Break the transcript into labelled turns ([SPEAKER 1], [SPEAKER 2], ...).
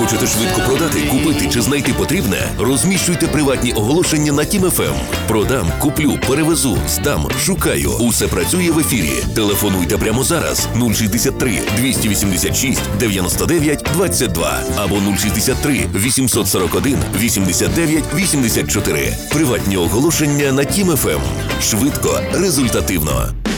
[SPEAKER 1] Хочете швидко продати, купити чи знайти потрібне? Розміщуйте приватні оголошення на Тім ФМ. Продам, куплю, перевезу, здам, шукаю. Усе працює в ефірі. Телефонуйте прямо зараз 063 286 99 22 або 063 841 89 84. Приватні оголошення на Тім ФМ. Швидко, результативно.